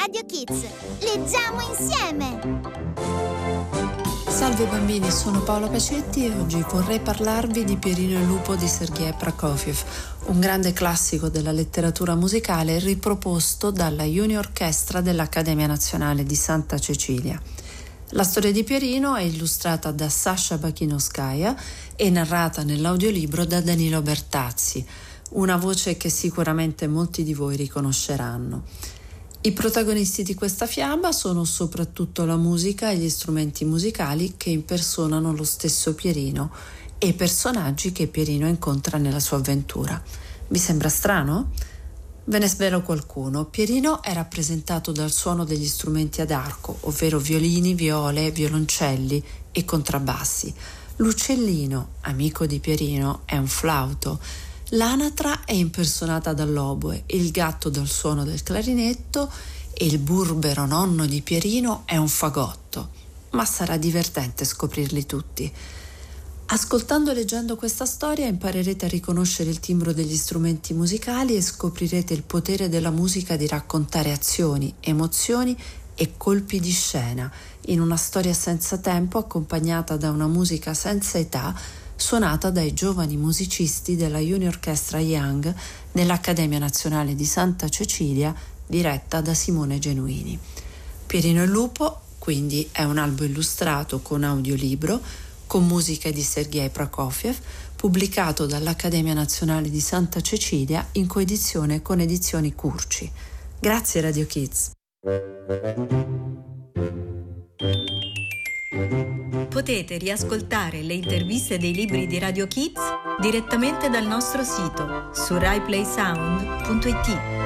Radio Kids. Leggiamo insieme! Salve bambini, sono Paola Pacetti e oggi vorrei parlarvi di Pierino il lupo di Sergej Prokofiev, un grande classico della letteratura musicale riproposto dalla Junior Orchestra dell'Accademia Nazionale di Santa Cecilia. La storia di Pierino è illustrata da Sasha Bakinovskaya e narrata nell'audiolibro da Danilo Bertazzi, una voce che sicuramente molti di voi riconosceranno. I protagonisti di questa fiaba sono soprattutto la musica e gli strumenti musicali che impersonano lo stesso Pierino e i personaggi che Pierino incontra nella sua avventura. Vi sembra strano? Ve ne svelo qualcuno. Pierino è rappresentato dal suono degli strumenti ad arco, ovvero violini, viole, violoncelli e contrabbassi. L'uccellino, amico di Pierino, è un flauto. L'anatra è impersonata dall'oboe, il gatto dal suono del clarinetto e il burbero nonno di Pierino è un fagotto. Ma sarà divertente scoprirli tutti. Ascoltando e leggendo questa storia imparerete a riconoscere il timbro degli strumenti musicali e scoprirete il potere della musica di raccontare azioni, emozioni e colpi di scena in una storia senza tempo accompagnata da una musica senza età suonata dai giovani musicisti della Junior Orchestra Young nell'Accademia Nazionale di Santa Cecilia diretta da Simone Genuini. Pierino il lupo quindi è un albo illustrato con audiolibro con musica di Sergej Prokofiev, pubblicato dall'Accademia Nazionale di Santa Cecilia in coedizione con Edizioni Curci. Grazie Radio Kids. Potete riascoltare le interviste dei libri di Radio Kids direttamente dal nostro sito su RaiPlaySound.it.